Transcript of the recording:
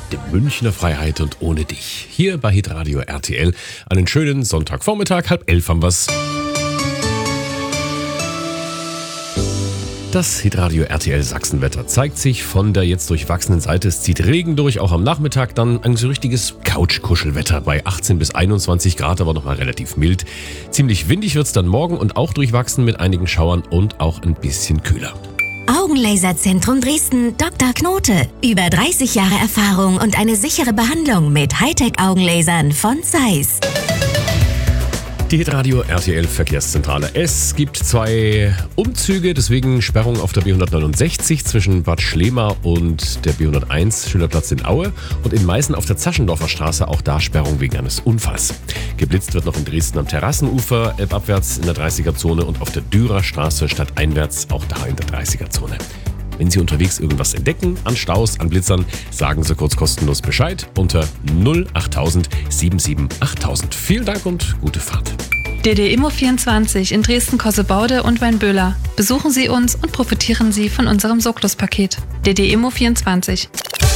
dem Münchner Freiheit und ohne dich. Hier bei Hitradio RTL. Einen schönen Sonntagvormittag, 10:30 haben wir's. Das Hitradio RTL Sachsenwetter zeigt sich von der jetzt durchwachsenen Seite. Es zieht Regen durch, auch am Nachmittag dann ein so richtiges Couch-Kuschelwetter bei 18 bis 21 Grad, aber nochmal relativ mild. Ziemlich windig wird's dann morgen und auch durchwachsen mit einigen Schauern und auch ein bisschen kühler. Augenlaserzentrum Dresden Dr. Knote. Über 30 Jahre Erfahrung und eine sichere Behandlung mit Hightech-Augenlasern von Zeiss. Die Hitradio RTL Verkehrszentrale. Es gibt 2 Umzüge, deswegen Sperrung auf der B169 zwischen Bad Schlema und der B101 Schülerplatz in Aue und in Meißen auf der Zaschendorfer Straße, auch da Sperrung wegen eines Unfalls. Geblitzt wird noch in Dresden am Terrassenufer, elbabwärts in der 30er-Zone und auf der Dürerstraße stadteinwärts, auch da in der 30er-Zone. Wenn Sie unterwegs irgendwas entdecken, an Staus, an Blitzern, sagen Sie kurz kostenlos Bescheid unter 08000 77 8000. Vielen Dank und gute Fahrt. DD Immo24 in Dresden-Kossebaude und Weinböhler. Besuchen Sie uns und profitieren Sie von unserem Sorglos-Paket. DD Immo24.